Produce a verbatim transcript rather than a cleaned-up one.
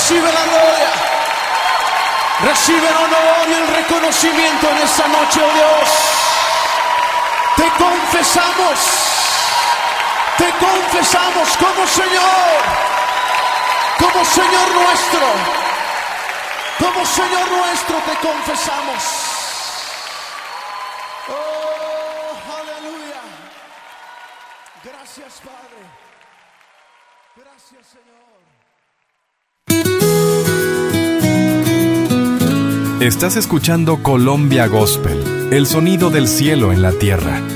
Recibe la gloria. Recibe el honor y el reconocimiento en esta noche, oh Dios. Te confesamos. Te confesamos como Señor. Como Señor nuestro. Como Señor nuestro te confesamos. Oh, aleluya. Gracias, Padre. Gracias, Señor. Estás escuchando Colombia Gospel, el sonido del cielo en la tierra.